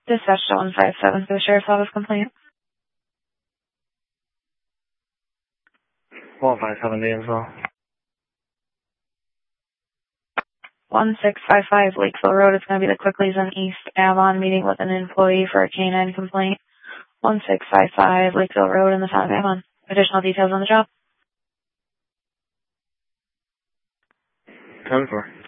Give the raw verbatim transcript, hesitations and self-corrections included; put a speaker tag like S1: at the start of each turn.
S1: Dispatch to one five seven for the Sheriff's Office complaint.
S2: one five seven the info.
S1: one six five five Lakeville Road. It's going to be the Quickleys and East Avon meeting with an employee for a canine complaint. one six five five Lakeville Road in the town of Avon. Additional details on the job.
S2: ten four.